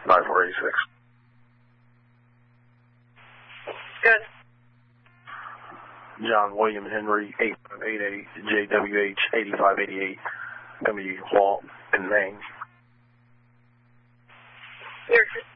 9486. Good. John William Henry, 8588, JWH 8588, W. Walt, in Maine. You're